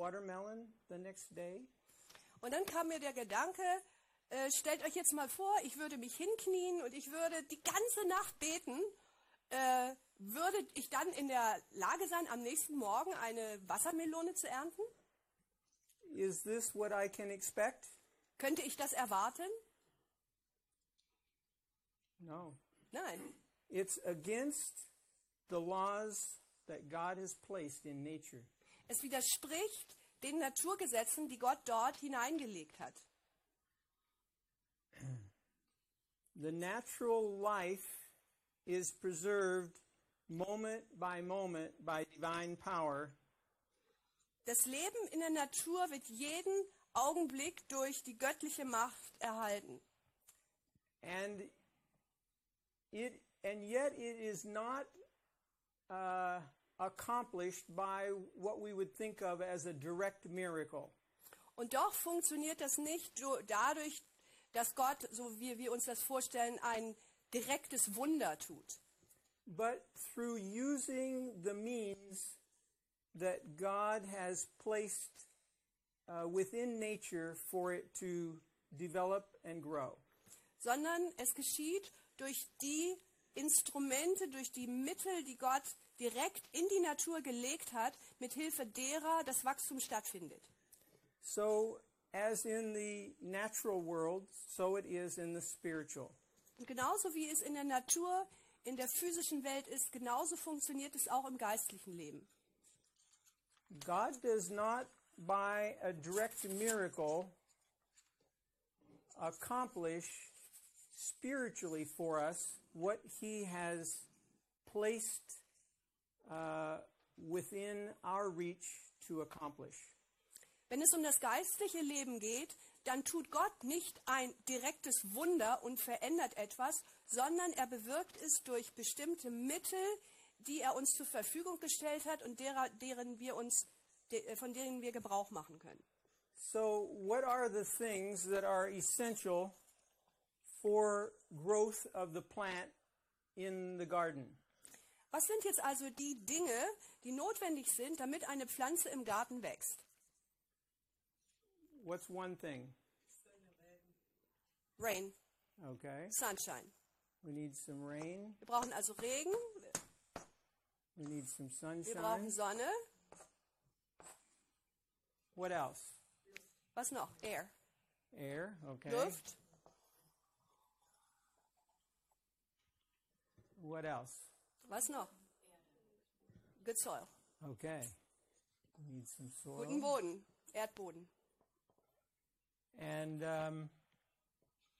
watermelon the next day. Und dann kam mir der Gedanke, stellt euch jetzt mal vor, ich würde mich hinknien und ich würde die ganze Nacht beten, würde ich dann in der Lage sein, am nächsten Morgen eine Wassermelone zu ernten? Is this what I can expect? Könnte ich das erwarten? No. Nein. It's against the laws that God has placed in nature. Es widerspricht den Naturgesetzen, die Gott dort hineingelegt hat. The natural life is preserved moment by divine power. Das Leben in der Natur wird jeden Augenblick durch die göttliche Macht erhalten. And yet it is not accomplished by what we would think of as a direct miracle. Und doch funktioniert das nicht dadurch, dass Gott, so wie wir uns das vorstellen, ein direktes Wunder tut. But through using the means that God has placed within nature for it to develop and grow. Sondern es geschieht durch die Instrumente, durch die Mittel, die Gott direkt in die Natur gelegt hat, mit Hilfe derer das Wachstum stattfindet. So, as in the natural world, so it is in the spiritual. Und genauso wie es in der Natur, in der physischen Welt ist, genauso funktioniert es auch im geistlichen Leben. God does not, by a direct miracle, accomplish spiritually for us what He has placed within our reach to accomplish. Wenn es um das geistliche Leben geht, dann tut Gott nicht ein direktes Wunder und verändert etwas, sondern er bewirkt es durch bestimmte Mittel, die er uns zur Verfügung gestellt hat und von denen wir Gebrauch machen können. So, what are the things that are essential for growth of the plant in the garden? Was sind jetzt also die Dinge, die notwendig sind, damit eine Pflanze im Garten wächst? What's one thing? Rain, Okay. Sunshine. We need some rain. Wir brauchen also Regen, We need some wir brauchen sunshine. Sonne. What else? Was noch? Air, Air. Okay. Luft. What else? Was noch? Good soil. Okay. We need some Guten soil. Boden, Erdboden. And